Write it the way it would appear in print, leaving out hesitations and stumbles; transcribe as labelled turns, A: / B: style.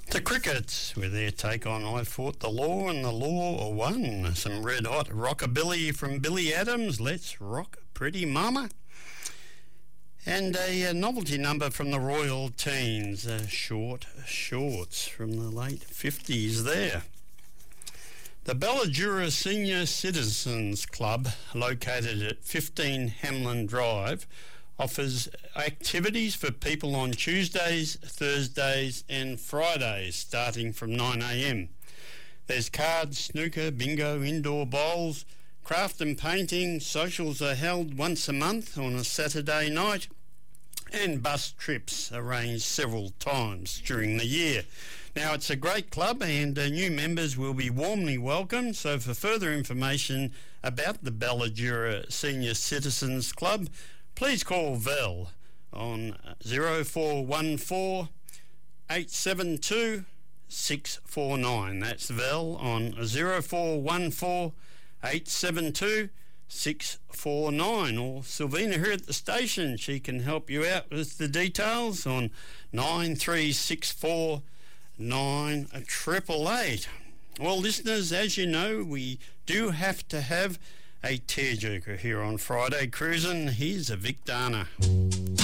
A: The Crickets, with their take on I Fought the Law and the Law Won. Some red hot rockabilly from Billy Adams, Let's Rock Pretty Mama. And a novelty number from the Royal Teens, Short Shorts from the late 50s there. The Ballajura Senior Citizens Club, located at 15 Hamlin Drive, offers activities for people on Tuesdays, Thursdays and Fridays starting from 9 a.m. There's cards, snooker, bingo, indoor bowls, craft and painting. Socials are held once a month on a Saturday night, and bus trips arranged several times during the year. Now, it's a great club and new members will be warmly welcomed. So for further information about the Ballajura Senior Citizens Club, please call Val on 0414 872 649. That's Val on 0414 872 649. Or Sylvina here at the station, she can help you out with the details on 9364 9888. Well, listeners, as you know, we do have to have a tearjerker here on Friday Cruisin'. Here's a Vic Dana.